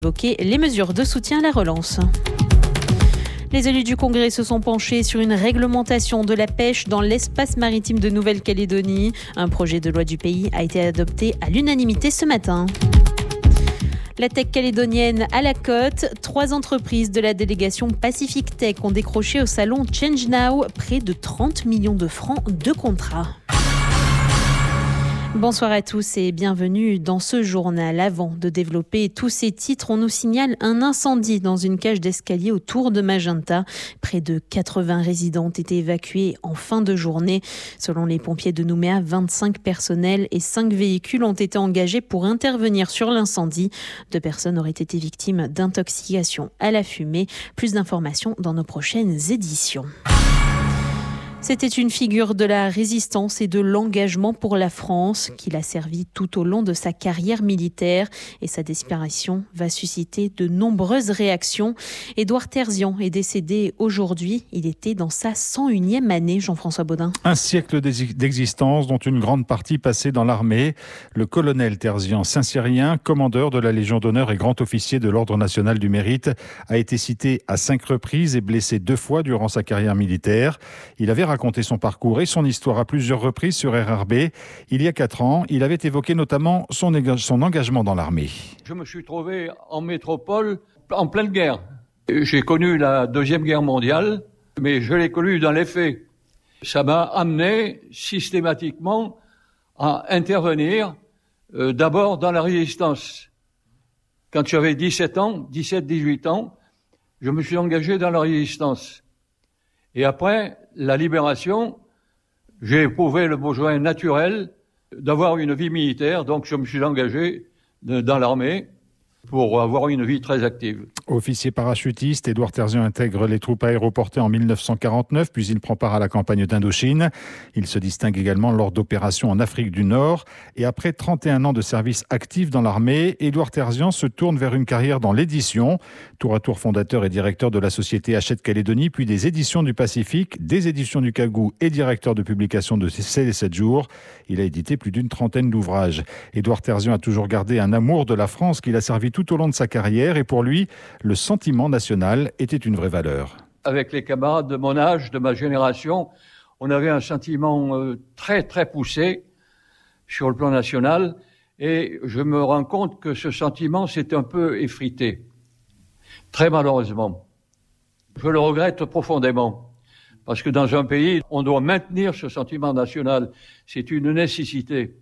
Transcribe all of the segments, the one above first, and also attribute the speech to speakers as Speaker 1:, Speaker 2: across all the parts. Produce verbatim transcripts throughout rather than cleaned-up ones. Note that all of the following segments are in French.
Speaker 1: Évoquer les mesures de soutien à la relance. Les élus du Congrès se sont penchés sur une réglementation de la pêche dans l'espace maritime de Nouvelle-Calédonie. Un projet de loi du pays a été adopté à l'unanimité ce matin. La tech calédonienne à la cote, trois entreprises de la délégation Pacific Tech ont décroché au salon Change Now près de trente millions de francs de contrats. Bonsoir à tous et bienvenue dans ce journal. Avant de développer tous ces titres, on nous signale un incendie dans une cage d'escalier autour de Magenta. Près de quatre-vingts résidents ont été évacués en fin de journée. Selon les pompiers de Nouméa, vingt-cinq personnels et cinq véhicules ont été engagés pour intervenir sur l'incendie. Deux personnes auraient été victimes d'intoxication à la fumée. Plus d'informations dans nos prochaines éditions. C'était une figure de la résistance et de l'engagement pour la France qui l'a servi tout au long de sa carrière militaire et sa disparition va susciter de nombreuses réactions. Édouard Terzian est décédé aujourd'hui. Il était dans sa cent unième année, Jean-François Baudin.
Speaker 2: Un siècle d'existence dont une grande partie passée dans l'armée. Le colonel Terzian, Saint-Cyrien, commandeur de la Légion d'honneur et grand officier de l'Ordre national du mérite, a été cité à cinq reprises et blessé deux fois durant sa carrière militaire. Il avait raconté son parcours et son histoire à plusieurs reprises sur R R B. Il y a quatre ans, il avait évoqué notamment son, son engagement dans l'armée.
Speaker 3: Je me suis trouvé en métropole en pleine guerre. J'ai connu la Deuxième Guerre mondiale, mais je l'ai connue dans les faits. Ça m'a amené systématiquement à intervenir euh, d'abord dans la résistance. Quand j'avais dix-sept ans, dix-sept dix-huit ans, je me suis engagé dans la résistance. Et après la libération, j'ai éprouvé le besoin naturel d'avoir une vie militaire, donc je me suis engagé de, dans l'armée pour avoir une vie très active.
Speaker 2: Officier parachutiste, Édouard Terzian intègre les troupes aéroportées en mille neuf cent quarante-neuf, puis il prend part à la campagne d'Indochine. Il se distingue également lors d'opérations en Afrique du Nord. Et après trente et un ans de service actif dans l'armée, Édouard Terzian se tourne vers une carrière dans l'édition. Tour à tour fondateur et directeur de la société Hachette Calédonie, puis des éditions du Pacifique, des éditions du Cagou et directeur de publication de C'est les sept jours. Il a édité plus d'une trentaine d'ouvrages. Édouard Terzian a toujours gardé un amour de la France qu'il a servi tout au long de sa carrière et pour lui, le sentiment national était une vraie valeur.
Speaker 3: Avec les camarades de mon âge, de ma génération, on avait un sentiment euh, très très poussé sur le plan national et je me rends compte que ce sentiment s'est un peu effrité, très malheureusement. Je le regrette profondément parce que dans un pays, on doit maintenir ce sentiment national, c'est une nécessité.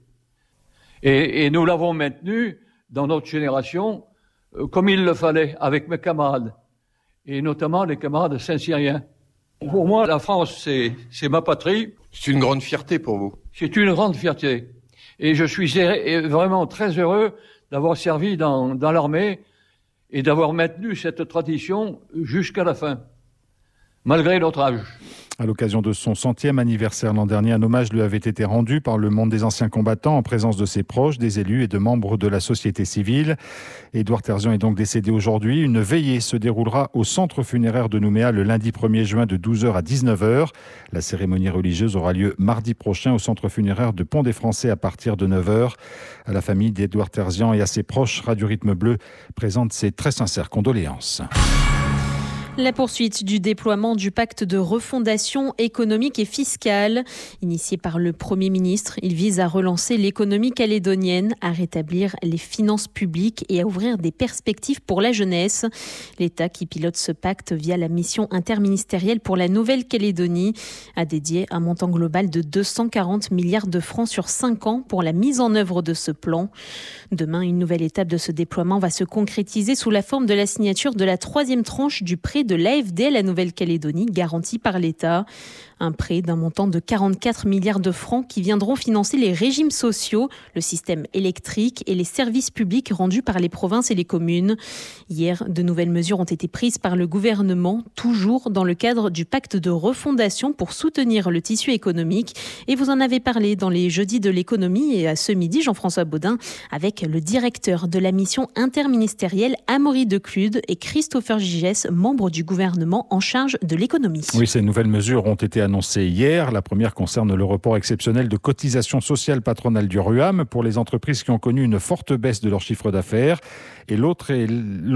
Speaker 3: Et, et nous l'avons maintenu dans notre génération, euh, comme il le fallait, avec mes camarades, et notamment les camarades saint-cyriens. Pour moi, la France, c'est, c'est ma patrie.
Speaker 4: C'est une grande fierté pour vous.
Speaker 3: C'est une grande fierté. Et je suis vraiment très heureux d'avoir servi dans, dans l'armée et d'avoir maintenu cette tradition jusqu'à la fin, malgré notre âge.
Speaker 2: À l'occasion de son centième anniversaire l'an dernier, un hommage lui avait été rendu par le monde des anciens combattants en présence de ses proches, des élus et de membres de la société civile. Édouard Terzian est donc décédé aujourd'hui. Une veillée se déroulera au centre funéraire de Nouméa le lundi premier juin de douze heures à dix-neuf heures. La cérémonie religieuse aura lieu mardi prochain au centre funéraire de Pont des Français à partir de neuf heures. À la famille d'Édouard Terzian et à ses proches, Radio Rythme Bleu présente ses très sincères condoléances.
Speaker 1: La poursuite du déploiement du pacte de refondation économique et fiscale. Initié par le Premier ministre, il vise à relancer l'économie calédonienne, à rétablir les finances publiques et à ouvrir des perspectives pour la jeunesse. L'État qui pilote ce pacte via la mission interministérielle pour la Nouvelle-Calédonie a dédié un montant global de deux cent quarante milliards de francs sur cinq ans pour la mise en œuvre de ce plan. Demain, une nouvelle étape de ce déploiement va se concrétiser sous la forme de la signature de la troisième tranche du prêt de l'A F D à la Nouvelle-Calédonie, garanti par l'État. Un prêt d'un montant de quarante-quatre milliards de francs qui viendront financer les régimes sociaux, le système électrique et les services publics rendus par les provinces et les communes. Hier, de nouvelles mesures ont été prises par le gouvernement, toujours dans le cadre du pacte de refondation pour soutenir le tissu économique. Et vous en avez parlé dans les jeudis de l'économie et à ce midi, Jean-François Baudin, avec le directeur de la mission interministérielle Amaury Declude et Christopher Gigès, membre du gouvernement en charge de l'économie.
Speaker 2: Oui, ces nouvelles mesures ont été annoncées hier. La première concerne le report exceptionnel de cotisations sociales patronales du RUAM pour les entreprises qui ont connu une forte baisse de leur chiffre d'affaires. Et l'autre est